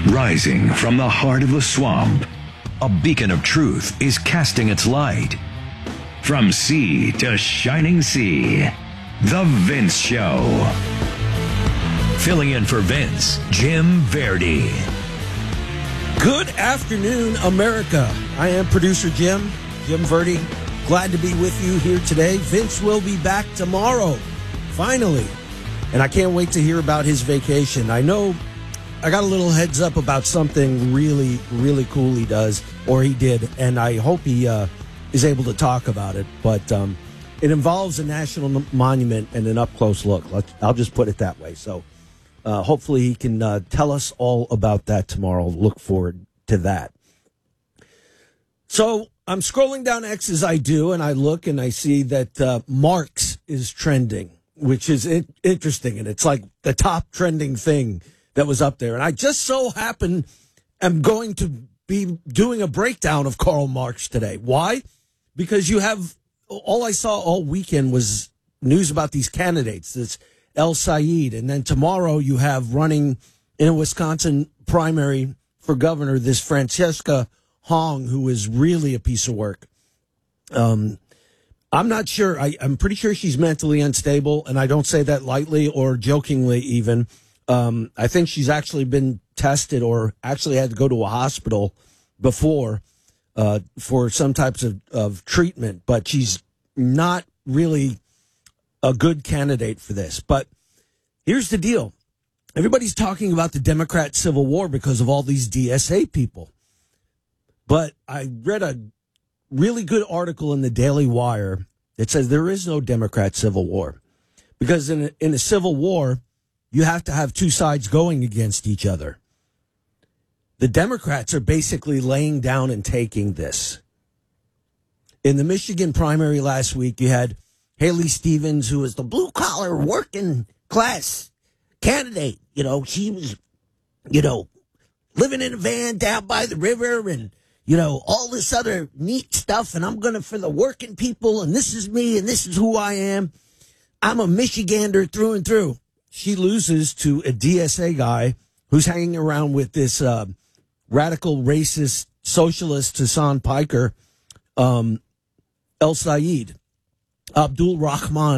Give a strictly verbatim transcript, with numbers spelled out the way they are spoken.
Rising from the heart of the swamp, a beacon of truth is casting its light. From sea to shining sea, The Vince Show. Filling in for Vince, Jim Verdi. Good afternoon, America. I am producer Jim, Jim Verdi. Glad to be with you here today. Vince will be back tomorrow, finally. And I can't wait to hear about his vacation. I know I got a little heads up about something really, really cool he does, or he did, and I hope he uh, is able to talk about it. But um, it involves a national monument and an up-close look. Let's, I'll just put it that way. So uh, hopefully he can uh, tell us all about that tomorrow. Look forward to that. So I'm scrolling down X as I do, and I look and I see that uh, Marx is trending, which is in- interesting, and it's like the top trending thing that was up there. And I just so happen am going to be doing a breakdown of Karl Marx today. Why? Because you have, all I saw all weekend was news about these candidates. This El Sayed. And then tomorrow you have running in a Wisconsin primary for governor, this Francesca Hong, who is really a piece of work. Um, I'm not sure. I, I'm pretty sure she's mentally unstable, and I don't say that lightly or jokingly even. Um, I think she's actually been tested or actually had to go to a hospital before uh, for some types of, of treatment, but she's not really a good candidate for this. But here's the deal. Everybody's talking about the Democrat Civil War because of all these D S A people. But I read a really good article in the Daily Wire that says there is no Democrat Civil War. Because in a, in a civil war, you have to have two sides going against each other. The Democrats are basically laying down and taking this. In the Michigan primary last week, you had Haley Stevens, who was the blue-collar working class candidate. You know, she was, you know, living in a van down by the river and, you know, all this other neat stuff. And I'm going to for the working people. And this is me. And this is who I am. I'm a Michigander through and through. She loses to a D S A guy who's hanging around with this uh, radical racist socialist Hassan Piker, um, El Sayed, Abdul Rahman.